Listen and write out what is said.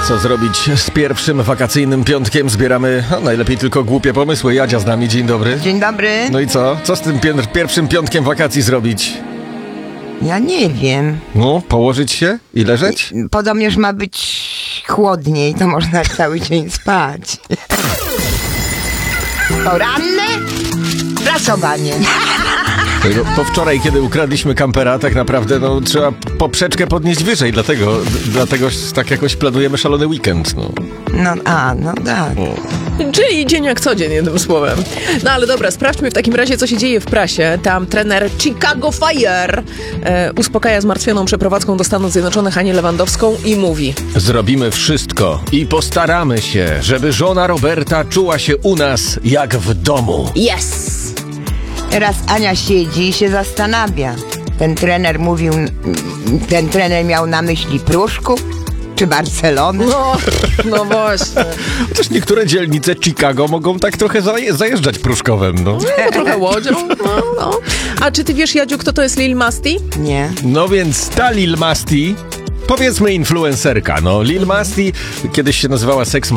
Co zrobić z pierwszym wakacyjnym piątkiem? Zbieramy najlepiej tylko głupie pomysły. Jadzia z nami, dzień dobry. Dzień dobry. No i co? Co z tym pierwszym piątkiem wakacji zrobić? Ja nie wiem. No, położyć się i leżeć? Podobnież ma być chłodniej, to można cały dzień spać. Poranne prasowanie. Po wczoraj, kiedy ukradliśmy kampera, tak naprawdę trzeba poprzeczkę podnieść wyżej, dlatego tak jakoś planujemy szalony weekend. No tak. Czyli dzień jak co dzień, jednym słowem. No ale dobra, sprawdźmy w takim razie, co się dzieje w prasie. Tam trener Chicago Fire uspokaja zmartwioną przeprowadzką do Stanów Zjednoczonych Anię Lewandowską i mówi: zrobimy wszystko i postaramy się, żeby żona Roberta czuła się u nas jak w domu. Yes! Teraz Ania siedzi i się zastanawia. Ten trener miał na myśli Pruszków czy Barcelonę? No właśnie. Chociaż niektóre dzielnice Chicago mogą tak trochę zajeżdżać Pruszkowem, Trochę łodzią. No. A czy ty wiesz, Jadziu, kto to jest Lil Masti? Nie. No więc ta Lil Masti, powiedzmy influencerka, Lil Masti kiedyś się nazywała Sex